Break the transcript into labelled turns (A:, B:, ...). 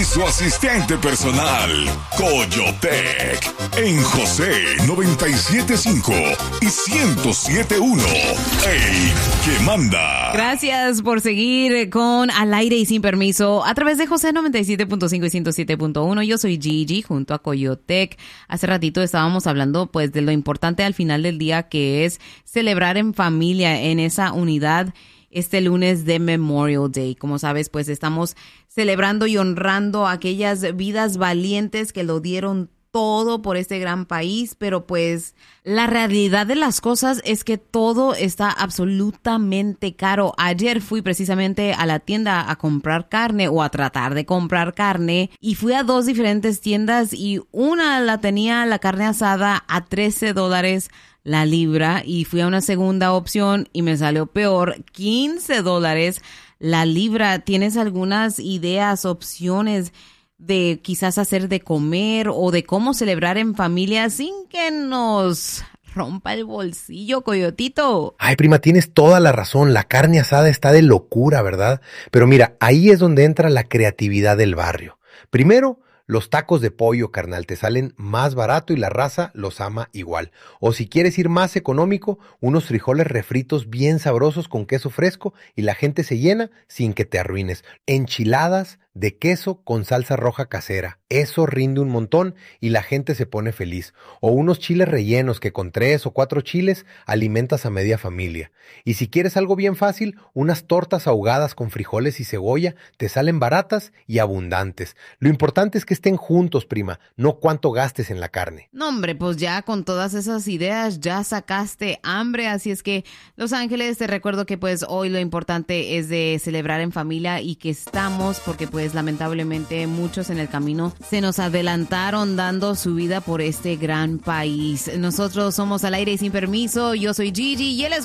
A: su asistente personal, Coyotec, en José 97.5 y 107.1. ¡Ey, que manda!
B: Gracias por seguir con Al Aire y Sin Permiso a través de José 97.5 y 107.1. Yo soy Gigi junto a Coyotec. Hace ratito estábamos hablando pues de lo importante al final del día, que es celebrar en familia, en esa unidad. Este lunes de Memorial Day, como sabes, pues estamos celebrando y honrando a aquellas vidas valientes que lo dieron todo por este gran país, pero pues la realidad de las cosas es que todo está absolutamente caro. Ayer fui precisamente a la tienda a comprar carne o a tratar de comprar carne y fui a dos diferentes tiendas y una la tenía la carne asada a $13 la libra y fui a una segunda opción y me salió peor, $15 la libra. ¿Tienes algunas ideas, opciones de quizás hacer de comer o de cómo celebrar en familia sin que nos rompa el bolsillo, Coyotito?
C: Ay, prima, tienes toda la razón. La carne asada está de locura, ¿verdad? Pero mira, ahí es donde entra la creatividad del barrio. Primero, los tacos de pollo, carnal, te salen más barato y la raza los ama igual. O si quieres ir más económico, unos frijoles refritos bien sabrosos con queso fresco y la gente se llena sin que te arruines. Enchiladas de queso con salsa roja casera. Eso rinde un montón y la gente se pone feliz. O unos chiles rellenos que con 3 o 4 chiles alimentas a media familia. Y si quieres algo bien fácil, unas tortas ahogadas con frijoles y cebolla te salen baratas y abundantes. Lo importante es que estén juntos, prima, no cuánto gastes en la carne.
B: No, hombre, pues ya con todas esas ideas ya sacaste hambre, así es que Los Ángeles, te recuerdo que pues hoy lo importante es de celebrar en familia y que estamos, porque pues lamentablemente muchos en el camino se nos adelantaron dando su vida por este gran país. Nosotros somos Al Aire y Sin Permiso, yo soy Gigi y él es